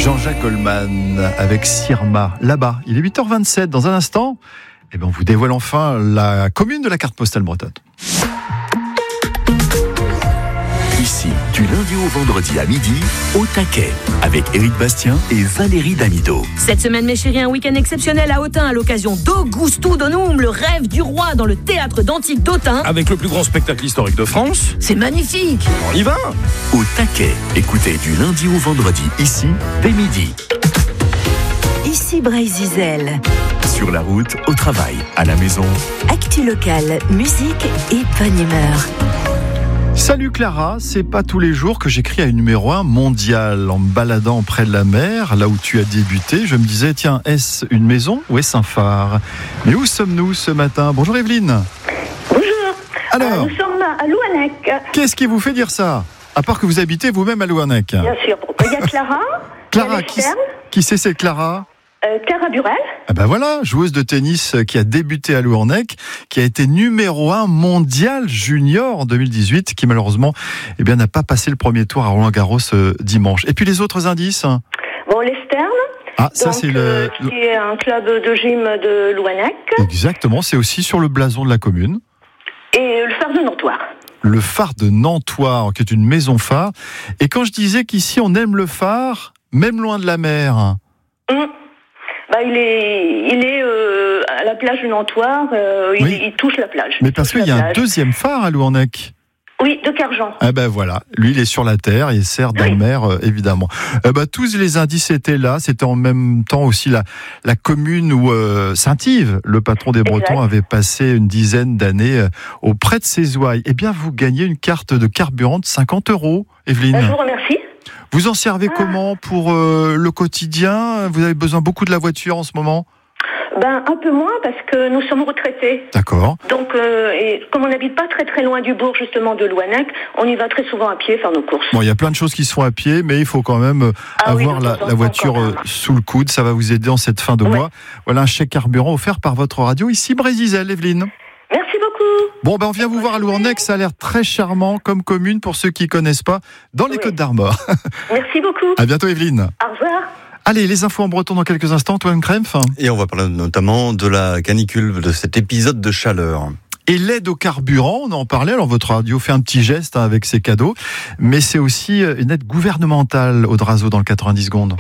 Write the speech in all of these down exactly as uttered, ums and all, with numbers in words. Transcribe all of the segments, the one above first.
Jean-Jacques Goldman avec Sirma, là-bas. Il est huit heures vingt-sept. Dans un instant, eh bien, on vous dévoile enfin la commune de la carte postale bretonne. Ici, du lundi au vendredi à midi, au taquet, avec Éric Bastien et Valérie Damido. Cette semaine, mes chéris, un week-end exceptionnel à Autun à l'occasion d'Augusto Donum, le rêve du roi dans le théâtre d'Antique d'Autun. Avec le plus grand spectacle historique de France. C'est magnifique. On y va. Au taquet, écoutez du lundi au vendredi, ici, dès midi. Ici Bray-Zizel. Sur la route, au travail, à la maison. Actu locale, musique et bonne humeur. Salut Clara, c'est pas tous les jours que j'écris à une numéro un mondiale. En me baladant près de la mer, là où tu as débuté, je me disais, tiens, est-ce une maison ou est-ce un phare ? Mais où sommes-nous ce matin ? Bonjour Evelyne. Bonjour. Alors, euh, nous sommes à Louannec. Qu'est-ce qui vous fait dire ça ? À part que vous habitez vous-même à Louannec. Bien sûr. Il y a Clara. Clara, il y a qui, Estelle, qui c'est cette Clara ? euh, Clara Burel. Ah ben voilà, joueuse de tennis qui a débuté à Louannec, qui a été numéro un mondial junior en deux mille dix-huit, qui malheureusement eh bien, n'a pas passé le premier tour à Roland-Garros euh, dimanche. Et puis les autres indices ? Bon, l'Esterne. Ah, ça donc, c'est le... euh, qui est un club de gym de Louannec. Exactement, c'est aussi sur le blason de la commune. Et le phare de Nantoire. Le phare de Nantoire, qui est une maison phare. Et quand je disais qu'ici on aime le phare, même loin de la mer... Hum. Bah, il est, il est euh, à la plage de Nantoire, euh, il, Oui. il touche la plage. Mais Il parce touche qu'il y la a un plage. deuxième phare à Louannec. Oui, de Cargent. Ah ben voilà, lui il est sur la terre, il sert dans Oui. la mer euh, évidemment. Euh, bah, tous les indices étaient là, c'était en même temps aussi la, la commune où euh, Saint-Yves, le patron des Bretons, Exact. avait passé une dizaine d'années euh, auprès de ses ouailles. Eh bien vous gagnez une carte de carburant de cinquante euros, Evelyne. Bah, je vous remercie. Vous en servez Ah. comment pour euh, le quotidien ? Vous avez besoin beaucoup de la voiture en ce moment ? Ben, un peu moins parce que nous sommes retraités. D'accord. Donc, euh, et comme on n'habite pas très très loin du bourg justement de Louannec, on y va très souvent à pied faire nos courses. Bon, il y a plein de choses qui se font à pied, mais il faut quand même euh, Ah oui, avoir de la, temps en la temps, voiture quand même. euh, sous le coude. Ça va vous aider en cette fin de Ouais. mois. Voilà un chèque carburant offert par votre radio ici, Bray-Zizel, Evelyne. Merci beaucoup. Bon, ben on vient vous voir à Louannec. Ça a l'air très charmant comme commune pour ceux qui connaissent pas dans les Oui. Côtes d'Armor. Merci beaucoup. À bientôt, Evelyne. Au revoir. Allez, les infos en breton dans quelques instants. Antoine Krempf. Et on va parler notamment de la canicule, de cet épisode de chaleur. Et l'aide au carburant, on en parlait, alors votre radio fait un petit geste hein, avec ses cadeaux, mais c'est aussi une aide gouvernementale au Drazo dans le quatre-vingt-dix secondes.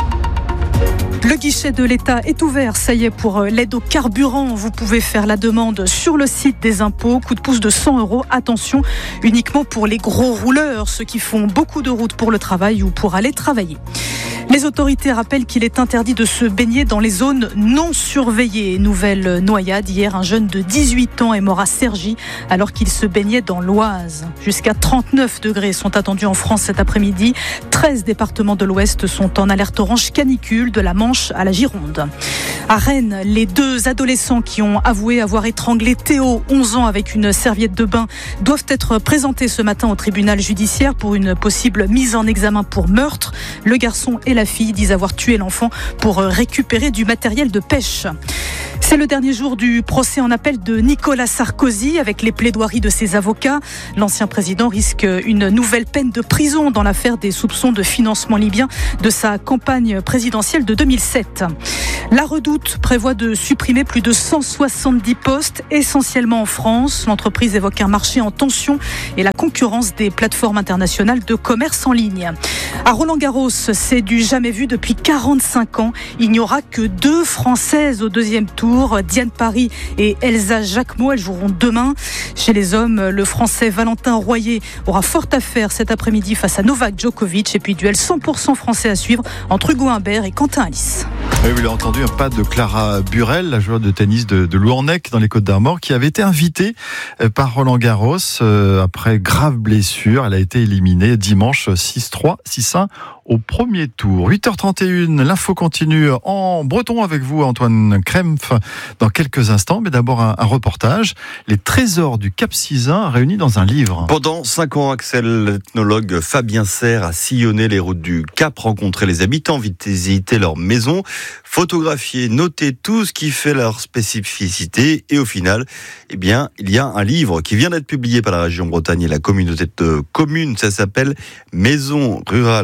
Le guichet de l'État est ouvert, ça y est, pour l'aide au carburant. Vous pouvez faire la demande sur le site des impôts. Coup de pouce de cent euros. Attention, uniquement pour les gros rouleurs, ceux qui font beaucoup de routes pour le travail ou pour aller travailler. Les autorités rappellent qu'il est interdit de se baigner dans les zones non surveillées. Nouvelle noyade. Hier, un jeune de dix-huit ans est mort à Cergy alors qu'il se baignait dans l'Oise. Jusqu'à trente-neuf degrés sont attendus en France cet après-midi. treize départements de l'Ouest sont en alerte orange canicule, de la Manche à la Gironde. À Rennes, les deux adolescents qui ont avoué avoir étranglé Théo, onze ans, avec une serviette de bain, doivent être présentés ce matin au tribunal judiciaire pour une possible mise en examen pour meurtre. Le garçon et la fille disent avoir tué l'enfant pour récupérer du matériel de pêche. C'est le dernier jour du procès en appel de Nicolas Sarkozy avec les plaidoiries de ses avocats. L'ancien président risque une nouvelle peine de prison dans l'affaire des soupçons de financement libyen de sa campagne présidentielle de deux mille sept. La Redoute prévoit de supprimer plus de cent soixante-dix postes, essentiellement en France. L'entreprise évoque un marché en tension et la concurrence des plateformes internationales de commerce en ligne. À Roland-Garros, c'est du jamais vu depuis quarante-cinq ans. Il n'y aura que deux Françaises au deuxième tour. Diane Paris et Elsa Jacquemot, elles joueront demain. Chez les hommes, le Français Valentin Royer aura fort à faire cet après-midi face à Novak Djokovic. Et puis duel cent pour cent français à suivre entre Hugo Humbert et Quentin Alice. Oui, vous l'avez entendu, un pas de Clara Burel, la joueuse de tennis de, de Louannec dans les Côtes d'Armor, qui avait été invitée par Roland Garros euh, après grave blessure. Elle a été éliminée dimanche six trois, six un au premier tour. huit heures trente et une, l'info continue en breton avec vous, Antoine Krempf, dans quelques instants. Mais d'abord un, un reportage. Les trésors du Cap Sizun réunis dans un livre. Pendant cinq ans, Axel, l'ethnologue Fabien Serre a sillonné les routes du Cap, rencontré les habitants, visité leurs maisons, photographié, noté tout ce qui fait leur spécificité. Et au final, eh bien, il y a un livre qui vient d'être publié par la région Bretagne et la communauté de communes. Ça s'appelle Maison rurale en Cap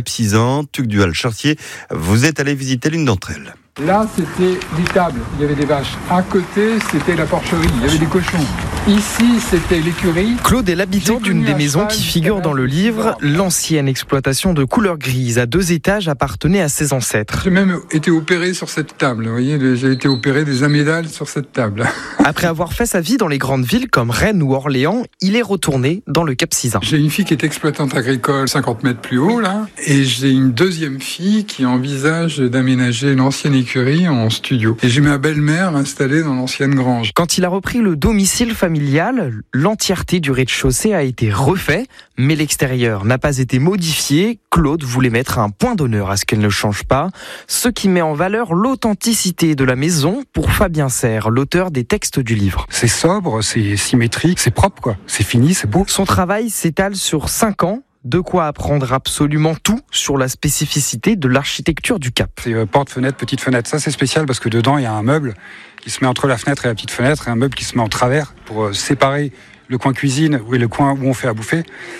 Cap-Sizan, Tuc-Dual-Chartier. Vous êtes allé visiter l'une d'entre elles. Là, c'était l'étable. Il y avait des vaches. À côté, c'était la porcherie. Il y avait des cochons. Ici, c'était l'écurie. Claude est l'habitant d'une des maisons qui figure dans le livre. L'ancienne exploitation de couleur grise à deux étages appartenait à ses ancêtres. J'ai même été opéré sur cette table. Vous voyez, j'ai été opéré des amygdales sur cette table. Après avoir fait sa vie dans les grandes villes comme Rennes ou Orléans, il est retourné dans le Cap-Sizan. J'ai une fille qui est exploitante agricole cinquante mètres plus haut, là. Et j'ai une deuxième fille qui envisage d'aménager l'ancienne écurie en studio. Et j'ai ma belle-mère installée dans l'ancienne grange. Quand il a repris le domicile familial, l'entièreté du rez-de-chaussée a été refait, mais l'extérieur n'a pas été modifié. Claude voulait mettre un point d'honneur à ce qu'elle ne change pas, ce qui met en valeur l'authenticité de la maison pour Fabien Serre, l'auteur des textes du livre. C'est sobre, c'est symétrique, c'est propre, quoi. C'est fini, c'est beau. Son travail s'étale sur cinq ans. De quoi apprendre absolument tout sur la spécificité de l'architecture du Cap. C'est euh, porte-fenêtre, petite fenêtre. Ça, c'est spécial parce que dedans, il y a un meuble qui se met entre la fenêtre et la petite fenêtre, et un meuble qui se met en travers pour euh, séparer le coin cuisine et le coin où on fait à bouffer.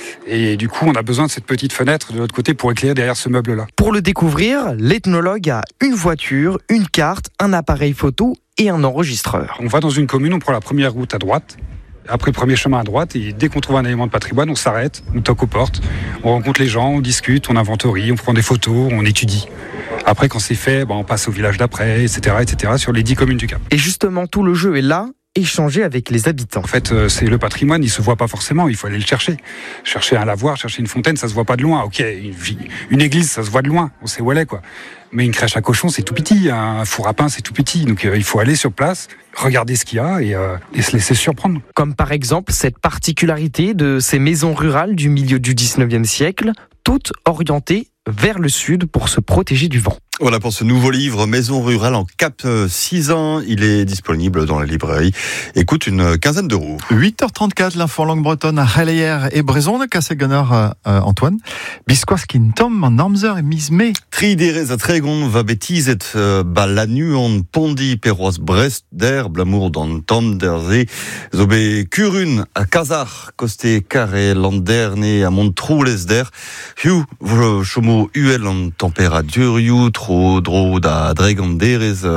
Et du coup, on a besoin de cette petite fenêtre de l'autre côté pour éclairer derrière ce meuble-là. Pour le découvrir, l'ethnologue a une voiture, une carte, un appareil photo et un enregistreur. On va dans une commune, on prend la première route à droite. Après le premier chemin à droite, et dès qu'on trouve un élément de patrimoine, on s'arrête, on toque aux portes, on rencontre les gens, on discute, on inventorie, on prend des photos, on étudie. Après, quand c'est fait, ben, on passe au village d'après, et cetera, et cetera, sur les dix communes du Cap. Et justement, tout le jeu est là, échanger avec les habitants. En fait, c'est le patrimoine, il se voit pas forcément, il faut aller le chercher. Chercher un lavoir, chercher une fontaine, ça se voit pas de loin. Ok, une, une église, ça se voit de loin, on sait où elle est, quoi. Mais une crèche à cochons, c'est tout petit, un four à pain, c'est tout petit. Donc euh, il faut aller sur place, regarder ce qu'il y a et, euh, et se laisser surprendre. Comme par exemple cette particularité de ces maisons rurales du milieu du dix-neuvième siècle, toutes orientées vers le sud pour se protéger du vent. Voilà pour ce nouveau livre Maison rurale en Cap-Sizan. Il est disponible dans la librairie et coûte une quinzaine d'euros. huit heures trente-quatre, l'info en langue bretonne à Hellier et Brézon, de Cassegonner euh, Antoine. Bisquaskin Tom en Namzer et Mismé. Triderez a Tregon va bêtiset euh, ba la nu en Pondi Perros Brest der blamour dans Tom derze zobe Curun à Kazar Coste Carré Landerne à Montroules der Hugh chomo uel en température you trop dro da dreganderez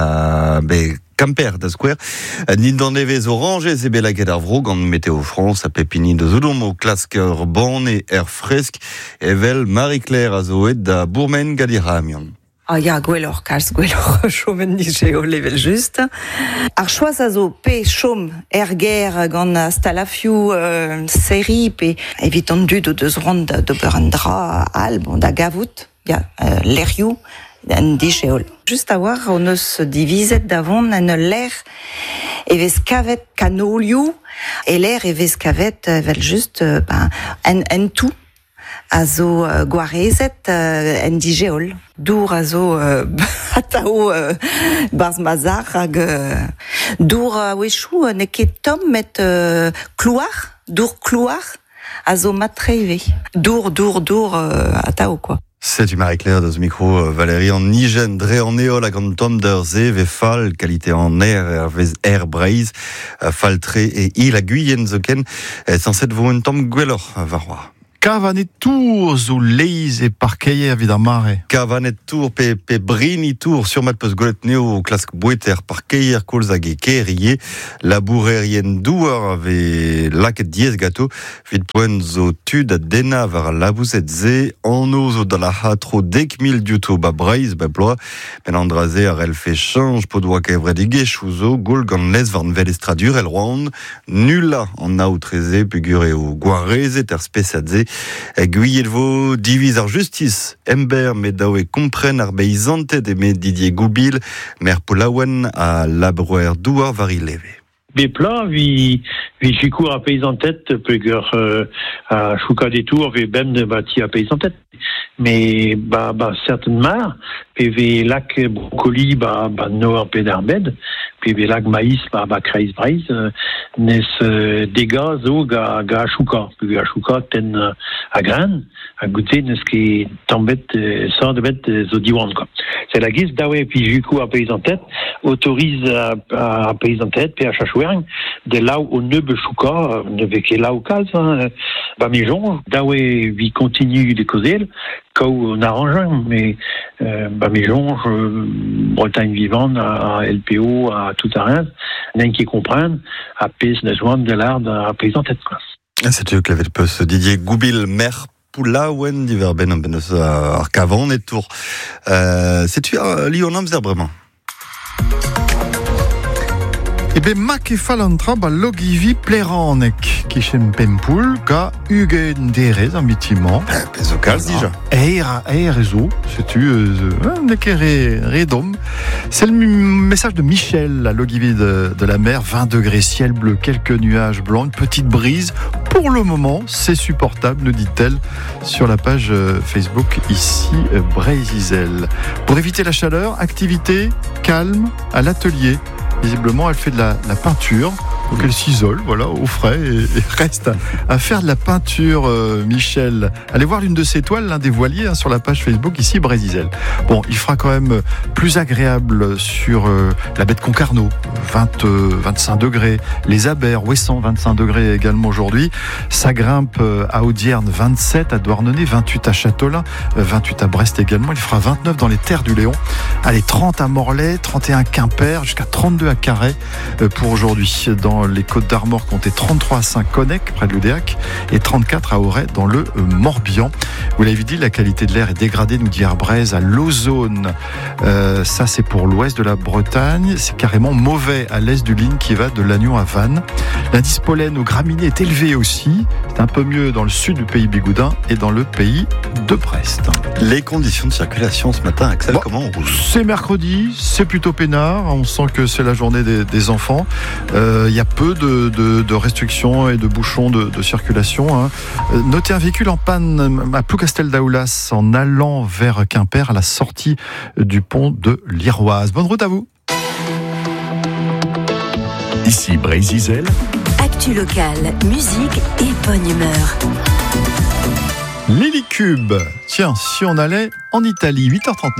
à be camper da square ni dans nevez orange et bela gedarvro gant météo France à Pépini de Zodom au clasker bon et air fresque evel Marie-Claire a zoet da Bourmen gadiramion. Ah ja, gwellor, kalz gwellor, chomen nije o level just. Ar choaz a zo pe chom er ger gant stalafiou euh, seri pe evit an dud o deus rand d'ober an dra al, bon da gavout, ya, euh, lerioù, an dijeol. Just a war, on eus divizet davon an l'air evez kavet kanolioù, e l'air evez kavet vel just euh, ben, en, en tout. A zo uh, gwarezet uh, en dijeol. Dour a zo uh, atao uh, barz mazar hag uh, dour a wechou uh, ne ket tom met uh, klouar, dour klouar a zo matreive. Dour, dour, dour uh, atao, quoi. C'est du Marie-Claire de ce micro, Valérie, en Nigène, Dré en Néol, à Grand Tom d'Erze, Véfal, qualité en air, air braise, Faltré et il a Guyenne Zoken, censé de vous une tom guelor, Varrois. Cavanet tour zo leiz e parkeier vid ar mare. Cavanet tour pe, pe brini tour sur mat peus golet neo klask boueter parkeier kolz hag e kerrie labourerien douar ave laket diez gato vid poen zo tud a dena var labouzet ze anno zo da la hatro dek mil diouto ba breiz ba ploa men andraze ar el fe change po doa ka evredige chouzo gol gant les varn vel estradur el roan nula an aoutreze pugure o goareze ter spesadze Guyelvo divise ar justice ember met daoe kompren ar beizantet e met Didier Goubil mer polawen a labrouer douar vari leve. Be pla vi vi chikour a paysantet peogwir euh, a chouka des tours ve bem de bati a paysantet. Mais ba ba certainement pe ve lac brocoli ba ba no ar pedarbed pe ve lac maïs ba ba kreiz breiz euh, nes euh, dega zo ga ga chouka pe ga chouka ten euh, a gran a goûter nes ki tambet euh, sans de bet euh, zo diwan quoi. C'est la guise dawe puis juku a paysantet autorise a, a paysantet pe a chachouern de là au neube chouka ne ve ke là au kaz hein, ba mijon dawe vi continue de causer facile, quand on arrange, mais euh, bah, mes jonges, euh, Bretagne vivante, à, à L P O, à tout à rien, n'en qui comprennent, à P S, de Joanne, de l'Ard, à Pays en tête, quoi. C'est eux que l'avait le poste Didier Goubil, maire Poulaouen d'Iverben, en Benos, à Arcavan et Tours. Euh, c'est-tu à Lyon, Amsterdam? E be ma ke falantra ba logivi plerannek kishem pempoul ga ugen derez un bâtiment. Peso calz déjà. Eir eir ezo, c'est-tu nekere redom. C'est le message de Michel, la logivi de, de la mer, vingt degrés, ciel bleu, quelques nuages blancs, une petite brise. Pour le moment, c'est supportable, nous dit-elle sur la page Facebook ici Brésil. Pour éviter la chaleur, activité calme à l'atelier. Visiblement, elle fait de la, la peinture, donc elle s'isole, voilà, au frais, et, et reste à, à faire de la peinture, euh, Michel. Allez voir l'une de ses toiles, l'un des voiliers, hein, sur la page Facebook, ici, Brésil. Bon, il fera quand même plus agréable sur euh, la baie de Concarneau, vingt, euh, vingt-cinq degrés, les Abers, Ouessant, vingt-cinq degrés également aujourd'hui. Ça grimpe euh, à Audierne, vingt-sept, à Douarnenez, vingt-huit à Châteaulin, euh, vingt-huit à Brest également. Il fera vingt-neuf dans les terres du Léon. Allez, trente à Morlaix, trente et un à Quimper, jusqu'à trente-deux à Carhaix pour aujourd'hui. Dans les Côtes d'Armor, comptez trente-trois à Saint-Connec, près de l'Oudéac, et trente-quatre à Auray, dans le Morbihan. Vous l'avez dit, la qualité de l'air est dégradée, nous dit Arbraise, à l'ozone. Euh, ça, c'est pour l'ouest de la Bretagne. C'est carrément mauvais à l'est du Line qui va de Lannion à Vannes. L'indice pollen aux graminées est élevé aussi. C'est un peu mieux dans le sud du pays bigoudin et dans le pays de Brest. Les conditions de circulation ce matin, Axel, bon, comment on roule? C'est mercredi, c'est plutôt peinard. On sent que c'est la journée des, des enfants. Il euh, y a peu de, de, de restrictions et de bouchons de, de circulation. Hein. Euh, notez un véhicule en panne à Plougastel-Daoulas en allant vers Quimper à la sortie du pont de l'Iroise. Bonne route à vous. Ici Brésil. Actu locale, musique et bonne humeur. Lily Cube. Tiens, si on allait en Italie, huit heures trente-neuf.